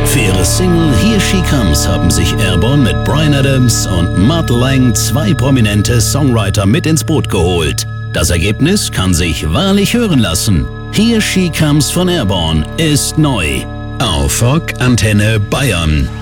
Für ihre Single Here She Comes haben sich Airborne mit Bryan Adams und Mutt Lange 2 prominente Songwriter mit ins Boot geholt. Das Ergebnis kann sich wahrlich hören lassen. Here She Comes von Airborne ist neu auf Rock Antenne Bayern.